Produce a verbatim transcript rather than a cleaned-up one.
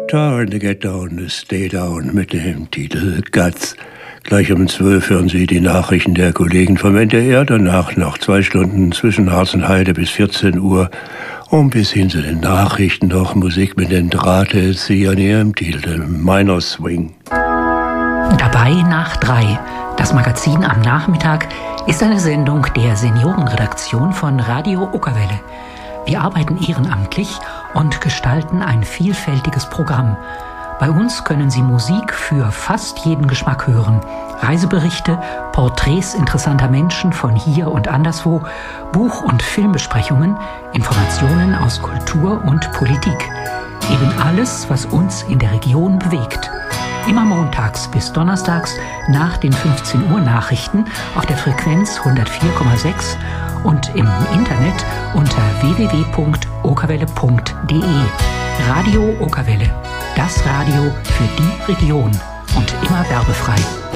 Time to Get Down to Stay Down mit dem Titel Guts. Gleich um zwölf hören Sie die Nachrichten der Kollegen vom N D R, danach noch zwei Stunden zwischen Harz und Heide bis vierzehn Uhr und bis hin zu den Nachrichten noch Musik mit den Drahtes an ihrem Titel Minor Swing. Dabei nach drei. Das Magazin am Nachmittag ist eine Sendung der Seniorenredaktion von Radio Okerwelle. Wir arbeiten ehrenamtlich und gestalten ein vielfältiges Programm. Bei uns können Sie Musik für fast jeden Geschmack hören, Reiseberichte, Porträts interessanter Menschen von hier und anderswo, Buch- und Filmbesprechungen, Informationen aus Kultur und Politik. Eben alles, was uns in der Region bewegt. Immer montags bis donnerstags nach den fünfzehn Uhr Nachrichten auf der Frequenz hundertvier Komma sechs und im Internet unter w w w punkt okerwelle punkt de. Radio Okerwelle, das Radio für die Region und immer werbefrei.